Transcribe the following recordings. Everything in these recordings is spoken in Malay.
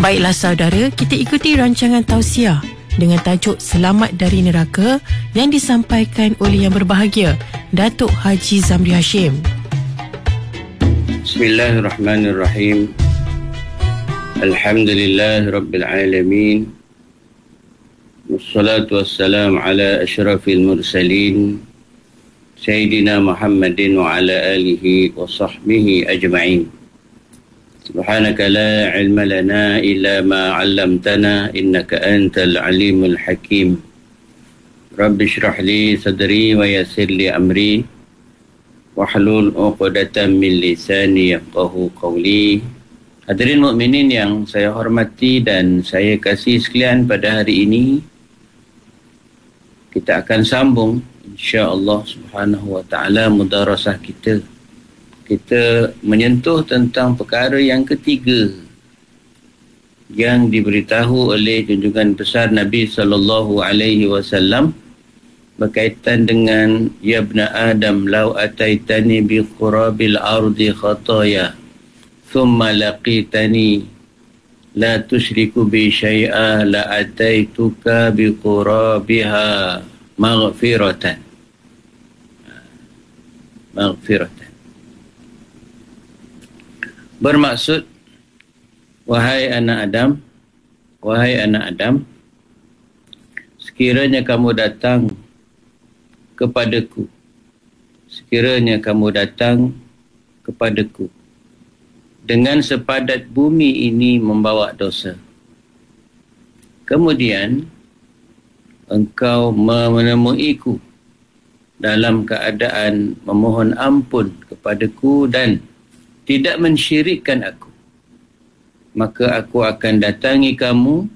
Baiklah saudara, kita ikuti rancangan tausiah dengan tajuk Selamat dari Neraka yang disampaikan oleh yang berbahagia Datuk Haji Zamri Hashim. Bismillahirrahmanirrahim. Alhamdulillah Rabbil Alamin. Wassalatu wassalamu ala ashrafil mursalin Sayyidina Muhammadin wa ala alihi wa sahbihi ajma'in. Subhanaka la ilma lana illa ma 'allamtana innaka antal alimul hakim. Rabbi shrah li sadri wa yassir li amri wahlul 'uqdatam min lisani yafqahu qawli. Hadirin mukminin yang saya hormati dan saya kasihi sekalian, pada hari ini kita akan sambung insya-Allah Subhanahu wa taala mudarasah kita. Kita menyentuh tentang perkara yang ketiga yang diberitahu oleh junjungan besar Nabi sallallahu alaihi wasallam berkaitan dengan ya ibna Adam law ataitani bi qurabil ardi khataya thumma laqitani la tusyriku bi syai'a la ataituka bi qurabiha maghfiratan. Bermaksud, wahai anak Adam, sekiranya kamu datang kepadaku dengan sepadat bumi ini membawa dosa, kemudian engkau menemuiku dalam keadaan memohon ampun kepadaku dan tidak mensyirikkan aku, maka aku akan datangi kamu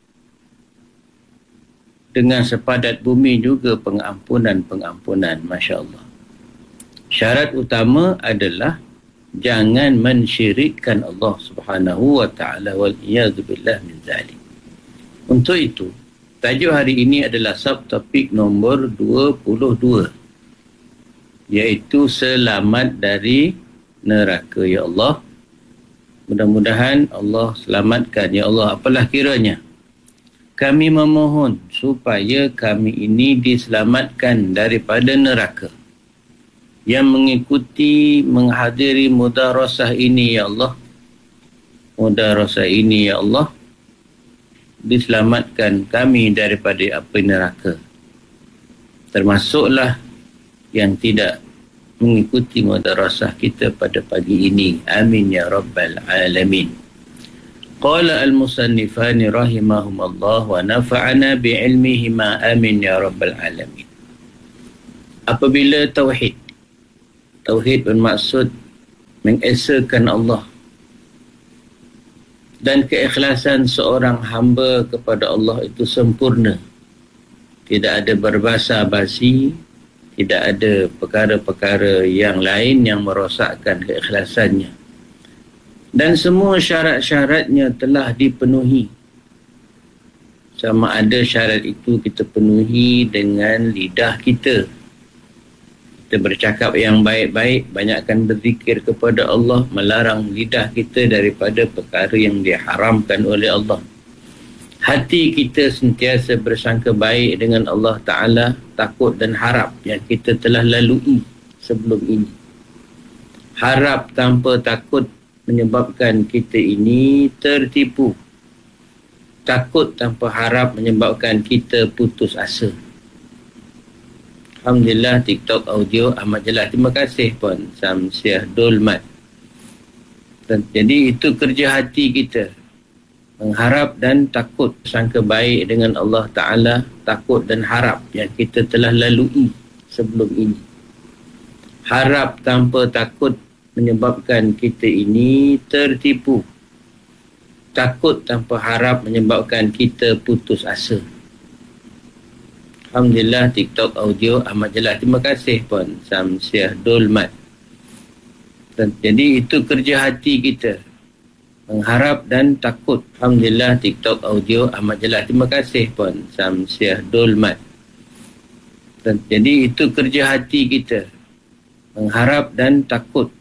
dengan sepadat bumi juga pengampunan. Masya Allah. Syarat utama adalah jangan mensyirikkan Allah Subhanahu wa ta'ala, wal iyadzubillah min zalik. Untuk itu, tajuk hari ini adalah subtopik nombor 22, iaitu selamat dari neraka. Ya Allah, mudah-mudahan Allah selamatkan. Ya Allah, apalah kiranya kami memohon supaya kami ini diselamatkan daripada neraka. Yang mengikuti, menghadiri mudarasah ini, Ya Allah, diselamatkan kami daripada api neraka. Termasuklah yang tidak mengikuti mudarasah kita pada pagi ini. Amin ya rabbal alamin. Qala al-musannifani rahimahumullah wa nafa'ana bi'ilmihima. Amin ya rabbal alamin. Apabila tauhid bermaksud mengesakan Allah dan keikhlasan seorang hamba kepada Allah itu sempurna, tidak ada berbasa-basi, tidak ada perkara-perkara yang lain yang merosakkan keikhlasannya. Dan semua syarat-syaratnya telah dipenuhi. Sama ada syarat itu kita penuhi dengan lidah kita. Kita bercakap yang baik-baik, banyakkan berzikir kepada Allah, melarang lidah kita daripada perkara yang diharamkan oleh Allah. Hati kita sentiasa bersangka baik dengan Allah Ta'ala, takut dan harap yang kita telah lalui sebelum ini. Harap tanpa takut menyebabkan kita ini tertipu. Takut tanpa harap menyebabkan kita putus asa. Alhamdulillah, TikTok audio amat jelas. Terima kasih Puan Samsiah Dolmat. Jadi itu kerja hati kita, mengharap dan takut, sangka baik dengan Allah Ta'ala, takut dan harap yang kita telah lalui sebelum ini. Harap tanpa takut menyebabkan kita ini tertipu. Takut tanpa harap menyebabkan kita putus asa. Alhamdulillah, TikTok audio amat jelas. Terima kasih Puan Samsiah Dolmat. Jadi itu kerja hati kita, mengharap dan takut. Alhamdulillah, TikTok audio amat jelas. Terima kasih Puan Samsiah Dolmat. Jadi itu kerja hati kita, mengharap dan takut.